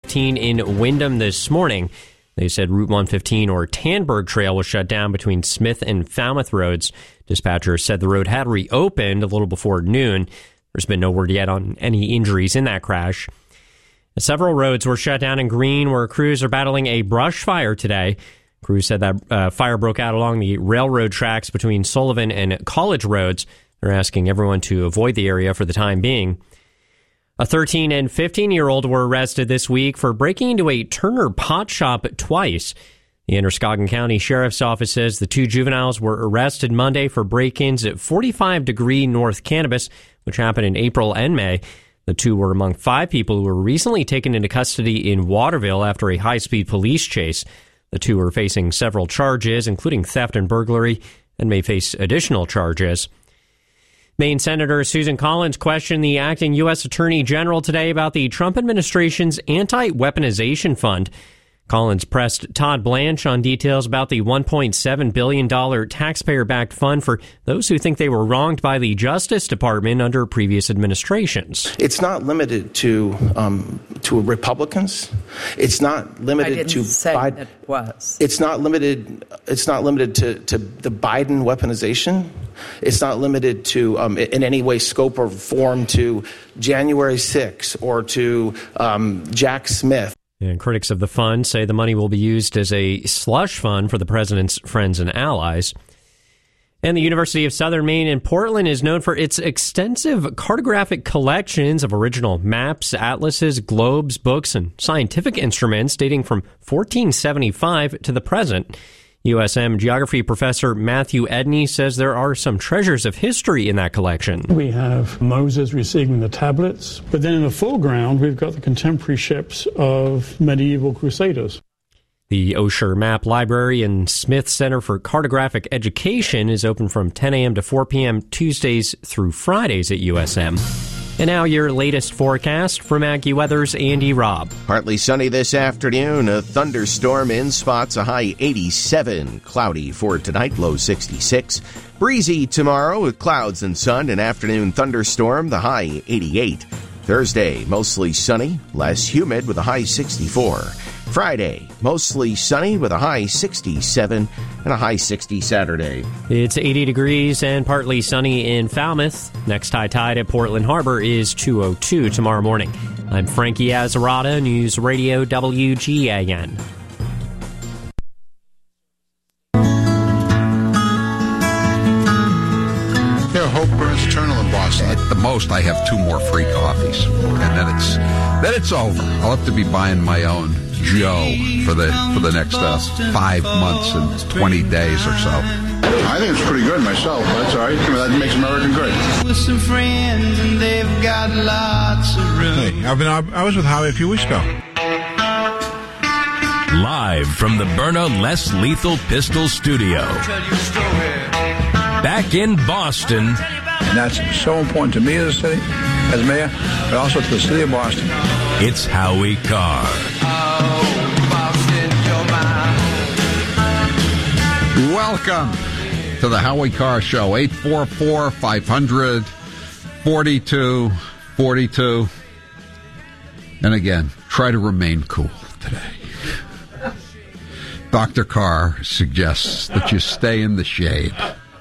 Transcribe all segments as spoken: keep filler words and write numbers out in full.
fifteen in Windham this morning. They said Route one fifteen or Tanberg Trail was shut down between Smith and Falmouth roads. Dispatchers said the road had reopened a little before noon. There's been no word yet on any injuries in that crash. Several roads were shut down in Greene, where crews are battling a brush fire today. Crews said that uh, fire broke out along the railroad tracks between Sullivan and College roads. They're asking everyone to avoid the area for the time being. A thirteen and fifteen-year-old were arrested this week for breaking into a Turner pot shop twice. The Androscoggin County Sheriff's Office says the two juveniles were arrested Monday for break-ins at forty-five Degree North Cannabis, which happened in April and May. The two were among five people who were recently taken into custody in Waterville after a high-speed police chase. The two are facing several charges, including theft and burglary, and may face additional charges. Maine Senator Susan Collins questioned the acting U S Attorney General today about the Trump administration's anti-weaponization fund. Collins pressed Todd Blanche on details about the one point seven billion dollars taxpayer-backed fund for those who think they were wronged by the Justice Department under previous administrations. It's not limited to um, to Republicans. It's not limited I didn't to say Biden. It was. It's not limited. It's not limited to, to the Biden weaponization. It's not limited to um, in any way, scope, or form to January sixth or to um, Jack Smith. And critics of the fund say the money will be used as a slush fund for the president's friends and allies. And the University of Southern Maine in Portland is known for its extensive cartographic collections of original maps, atlases, globes, books, and scientific instruments dating from fourteen seventy-five to the present. U S M geography professor Matthew Edney says there are some treasures of history in that collection. We have Moses receiving the tablets, but then in the foreground, we've got the contemporary ships of medieval crusaders. The Osher Map Library and Smith Center for Cartographic Education is open from ten a.m. to four p.m. Tuesdays through Fridays at U S M. And now your latest forecast from AccuWeather's Andy Robb. Partly sunny this afternoon, a thunderstorm in spots, a high eighty-seven. Cloudy for tonight, low sixty-six. Breezy tomorrow with clouds and sun, an afternoon thunderstorm, the high eighty-eight. Thursday, mostly sunny, less humid with a high sixty-four. Friday, mostly sunny with a high sixty-seven and a high sixty Saturday. It's eighty degrees and partly sunny in Falmouth. Next high tide at Portland Harbor is two oh two tomorrow morning. I'm Frankie Azzarata, News Radio W G A N. Yeah, hope burns eternal in Boston. At the most, I have two more free coffees, and then it's then it's over. I'll have to be buying my own Joe for the for the next uh, five months and twenty days or so. I think it's pretty good myself. That's all right. That makes America great. With some friends, and they've got lots of room. Hey, I've been. I was with Howie a few weeks ago. Live from the Byrna Less Lethal Pistol Studio. Back in Boston. And that's so important to me as a city, as mayor, but also to the city of Boston. It's Howie Carr. Welcome to the Howie Carr Show. eight four four, five hundred, forty-two forty-two. And again, try to remain cool today. Doctor Carr suggests that you stay in the shade.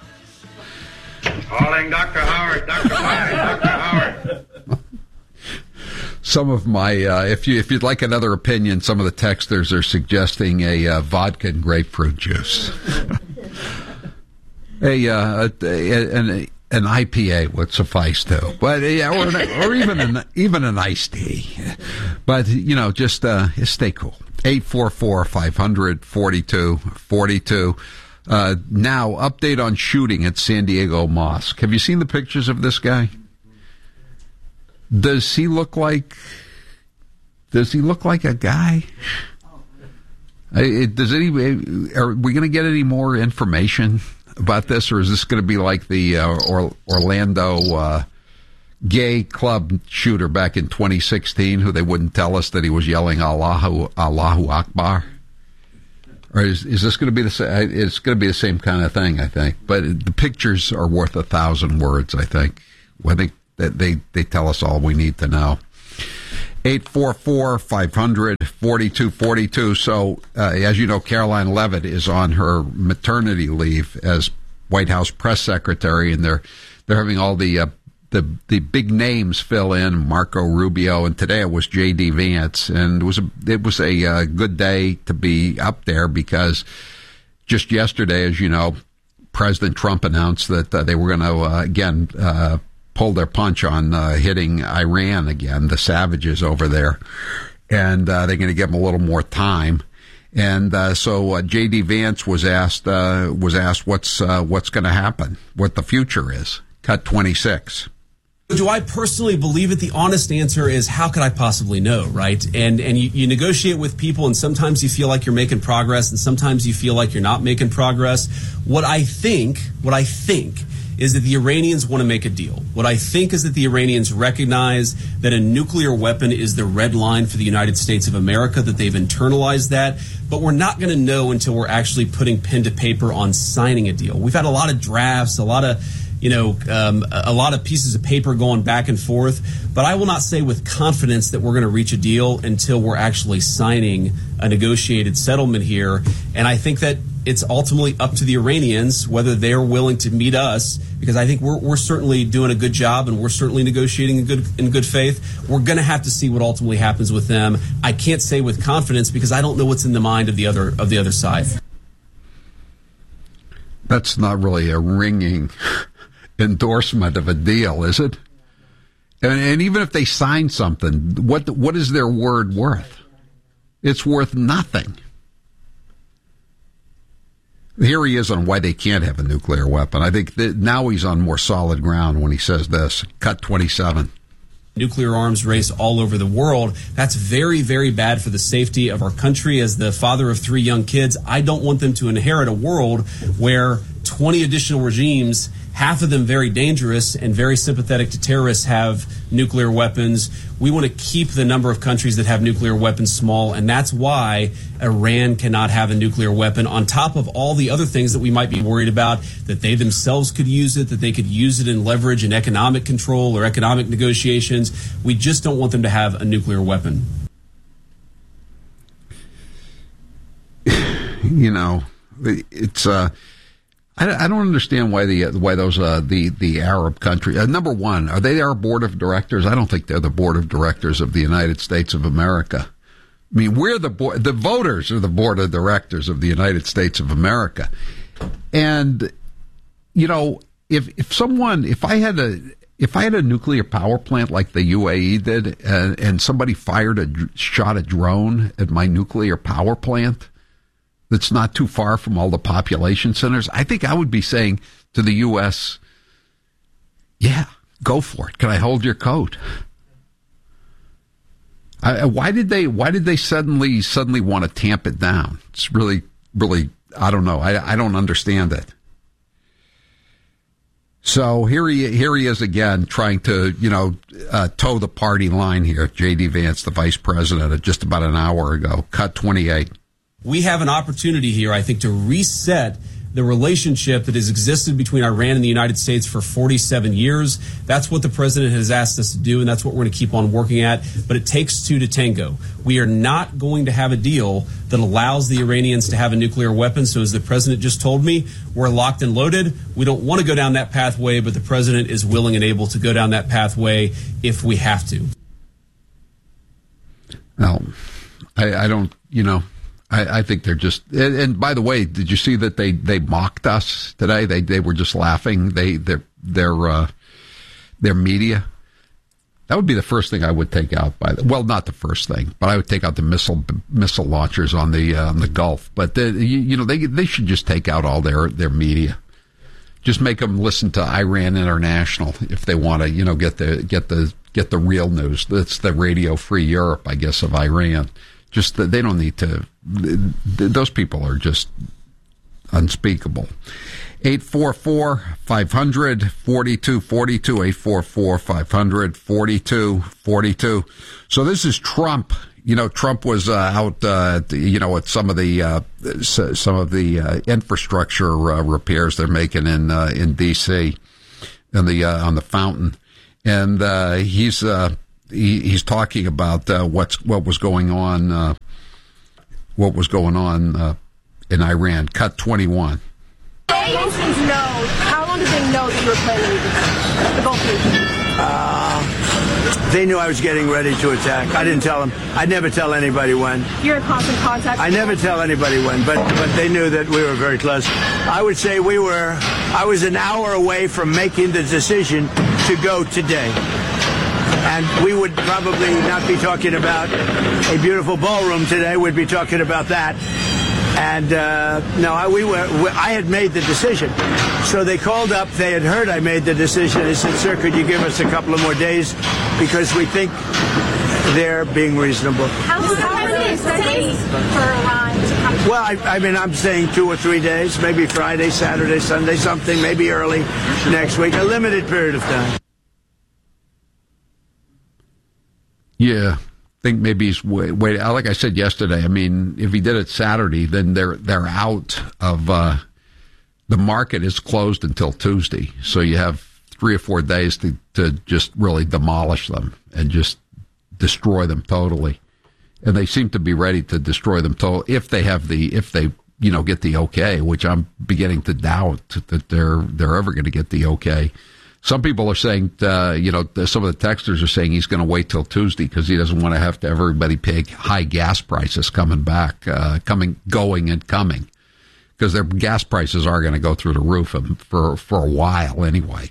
Calling Doctor Howard, Doctor Howard, Doctor Howard. Some of my, uh, if you if you'd like another opinion, some of the texters are suggesting a uh, vodka and grapefruit juice. a, uh, a an an I P A would suffice too, but yeah, or, an, or even an even an iced tea. But you know, just uh, stay cool. eight four four, five hundred, forty-two forty-two. Uh, now, update on shooting at San Diego Mosque. Have you seen the pictures of this guy? Does he look like? Does he look like a guy? Does any? Are we going to get any more information about this, or is this going to be like the uh, or, Orlando uh, gay club shooter back in twenty sixteen, who they wouldn't tell us that he was yelling Allahu Allahu Akbar? Or is, is this going to be the same? It's going to be the same kind of thing, I think. But the pictures are worth a thousand words, I think. I think that they, they tell us all we need to know. eight four four, five hundred, forty-two forty-two. So, uh, as you know, Caroline Leavitt is on her maternity leave as White House press secretary, and they're they're having all the uh, the the big names fill in, Marco Rubio, and today it was J D Vance, and it was a it was a uh, good day to be up there because just yesterday, as you know, President Trump announced that uh, they were going to uh, again uh, pull their punch on uh, hitting Iran again, the savages over there, and uh, they're going to give them a little more time. And uh, so uh, J D Vance was asked uh, was asked what's uh, what's going to happen, what the future is. Cut twenty-six. Do I personally believe it? The honest answer is, how could I possibly know, right? And and you, you negotiate with people, and sometimes you feel like you're making progress, and sometimes you feel like you're not making progress. What I think, what I think is that the Iranians want to make a deal. What I think is that the Iranians recognize that a nuclear weapon is the red line for the United States of America, that they've internalized that. But we're not going to know until we're actually putting pen to paper on signing a deal. We've had a lot of drafts, a lot of you know, um, a lot of pieces of paper going back and forth. But I will not say with confidence that we're going to reach a deal until we're actually signing a negotiated settlement here. And I think that it's ultimately up to the Iranians whether they're willing to meet us, because I think we're, we're certainly doing a good job and we're certainly negotiating in good, in good faith. We're going to have to see what ultimately happens with them. I can't say with confidence because I don't know what's in the mind of the other of the other side. That's not really a ringing endorsement of a deal, is it? And, and even if they sign something, what what is their word worth? It's worth nothing. Here he is on why they can't have a nuclear weapon. I think that now he's on more solid ground when he says this. Cut twenty-seven. Nuclear arms race all over the world. That's very, very bad for the safety of our country. As the father of three young kids, I don't want them to inherit a world where twenty additional regimes, half of them very dangerous and very sympathetic to terrorists, have nuclear weapons. We want to keep the number of countries that have nuclear weapons small, and that's why Iran cannot have a nuclear weapon, on top of all the other things that we might be worried about, that they themselves could use it, that they could use it in leverage and economic control or economic negotiations. We just don't want them to have a nuclear weapon. You know, it's... uh I don't understand why the why those uh, the the Arab countries. Uh, number one, are they our board of directors? I don't think they're the board of directors of the United States of America. I mean, we're the board. The voters are the board of directors of the United States of America. And you know, if if someone, if I had a if I had a nuclear power plant like the U A E did, and, and somebody fired a shot a drone at my nuclear power plant that's not too far from all the population centers, I think I would be saying to the U S, yeah, go for it. Can I hold your coat? I, why did they, why did they suddenly, suddenly want to tamp it down? It's really, really, I don't know. I, I don't understand it. So here he, here he is again, trying to, you know, uh, toe the party line here. J D Vance, the vice president, just about an hour ago. Cut twenty-eight. We have an opportunity here, I think, to reset the relationship that has existed between Iran and the United States for forty-seven years. That's what the president has asked us to do, and that's what we're going to keep on working at. But it takes two to tango. We are not going to have a deal that allows the Iranians to have a nuclear weapon. So as the president just told me, we're locked and loaded. We don't want to go down that pathway, but the president is willing and able to go down that pathway if we have to. Well, I, I don't, you know... I, I think they're just, and, and by the way, did you see that they, they mocked us today? They they were just laughing. They their their uh, their media. That would be the first thing I would take out. By the, well, not the first thing, but I would take out the missile missile launchers on the uh, on the Gulf. But the, you, you know they they should just take out all their their media. Just make them listen to Iran International if they want to, you know, get the get the get the real news. That's the Radio Free Europe, I guess, of Iran. Just that they don't need to. Those people are just unspeakable. eight four four, five hundred, forty-two forty-two, eight four four, five hundred, forty-two forty-two. So this is Trump. You know, Trump was uh, out, uh, you know, at some of the uh, some of the uh, infrastructure uh, repairs they're making in uh, in D C in the uh, on the fountain, and uh, he's. Uh, he, he's talking about uh, what's what was going on, uh, what was going on uh, in Iran. Cut twenty-one. The Russians know. How long did they know that you were planning this? The both of you. Uh, they knew I was getting ready to attack. I didn't tell them. I never tell anybody when. You're in constant contact? I never tell anybody when, but but they knew that we were very close. I would say we were, I was an hour away from making the decision to go today. And we would probably not be talking about a beautiful ballroom today. We'd be talking about that. And uh, no, I, we were. I had made the decision, so they called up. They had heard I made the decision. They said, "Sir, could you give us a couple of more days because we think they're being reasonable." How long is it for Iran to come? Well, I, I mean, I'm saying two or three days, maybe Friday, Saturday, Sunday, something, maybe early next week, a limited period of time. Yeah. I think maybe he's wait, wait. Like I said yesterday, I mean, if he did it Saturday, then they're they're out of uh, the market is closed until Tuesday, so you have three or four days to to just really demolish them and just destroy them totally. And they seem to be ready to destroy them totally if they have the if they you know get the okay, which I'm beginning to doubt that they're they're ever going to get the okay. Some people are saying, uh, you know, some of the texters are saying he's going to wait till Tuesday because he doesn't want to have to everybody pay high gas prices coming back, uh, coming, going and coming, because their gas prices are going to go through the roof for for a while anyway.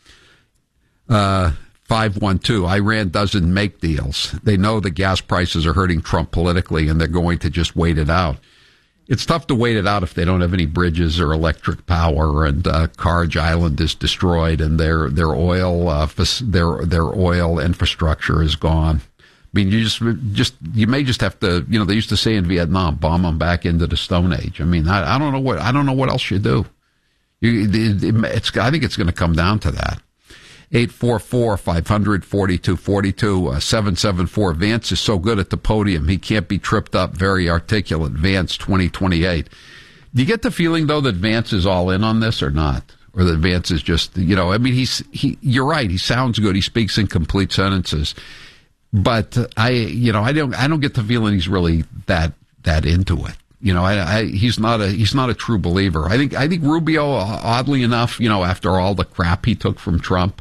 Uh, five one two, Iran doesn't make deals. They know the gas prices are hurting Trump politically, and they're going to just wait it out. It's tough to wait it out if they don't have any bridges or electric power, and uh, Karj Island is destroyed, and their their oil uh, their their oil infrastructure is gone. I mean, you just just you may just have to, you know, they used to say in Vietnam, bomb them back into the Stone Age. I mean, I, I don't know what I don't know what else you do. You, it, it, it's I think it's going to come down to that. eight four four, five hundred, forty-two forty-two, uh, seven seven four. Vance is so good at the podium, he can't be tripped up. Very articulate. Vance twenty twenty-eight. Do you get the feeling, though, that Vance is all in on this or not? Or that Vance is just, you know, I mean, he's, he, you're right. He sounds good. He speaks in complete sentences. But I, you know, I don't, I don't get the feeling he's really that, that into it. You know, I, I, he's not a, he's not a true believer. I think, I think Rubio, oddly enough, you know, after all the crap he took from Trump,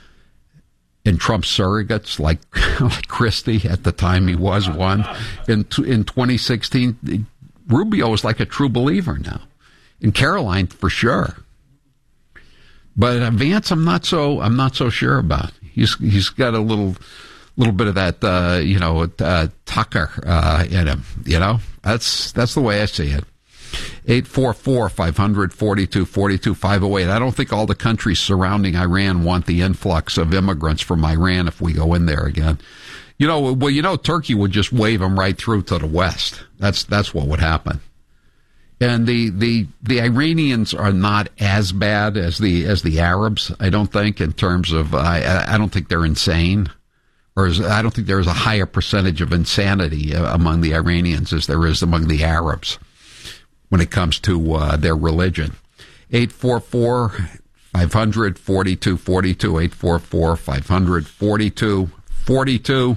and Trump surrogates like, like Christie at the time he was one in in twenty sixteen, Rubio is like a true believer now. In Caroline, for sure. But uh, Vance, I'm not so I'm not so sure about. He's he's got a little little bit of that uh, you know uh, Tucker uh, in him. You know, that's that's the way I see it. eight four four, five hundred, forty-two forty-two, five oh eight. I don't think all the countries surrounding Iran want the influx of immigrants from Iran if we go in there again. You know, well, you know, Turkey would just wave them right through to the west. That's that's what would happen. And the, the, the Iranians are not as bad as the as the Arabs, I don't think, in terms of, I, I don't think they're insane. Or is, I don't think there is a higher percentage of insanity among the Iranians as there is among the Arabs when it comes to uh, their religion. eight four four, five hundred, forty-two forty-two, eight four four, five hundred, forty-two forty-two.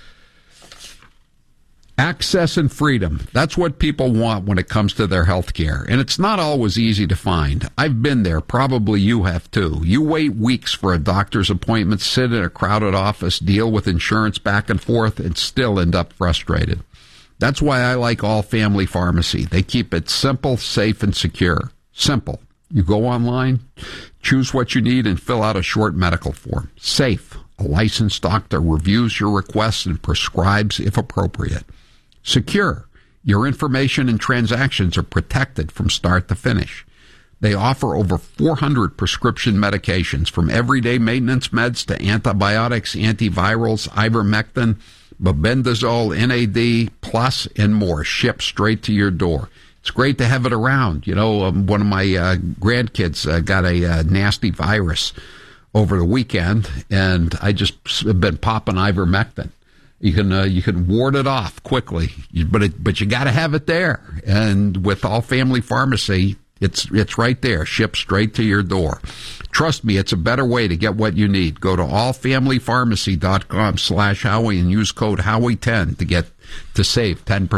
Access and freedom. That's what people want when it comes to their health care. And it's not always easy to find. I've been there. Probably you have too. You wait weeks for a doctor's appointment, sit in a crowded office, deal with insurance back and forth, and still end up frustrated. That's why I like All Family Pharmacy. They keep it simple, safe, and secure. Simple. You go online, choose what you need, and fill out a short medical form. Safe. A licensed doctor reviews your requests and prescribes if appropriate. Secure. Your information and transactions are protected from start to finish. They offer over four hundred prescription medications, from everyday maintenance meds to antibiotics, antivirals, ivermectin, Bebendazole, N A D, Plus, and more, shipped straight to your door. It's great to have it around. You know, um, one of my uh, grandkids uh, got a uh, nasty virus over the weekend, and I just have been popping ivermectin. You can uh, you can ward it off quickly, but it, but you got to have it there. And with All Family Pharmacy, It's it's right there, shipped straight to your door. Trust me, it's a better way to get what you need. Go to allfamilypharmacy dot com slash Howie and use code Howie ten to get to save ten percent.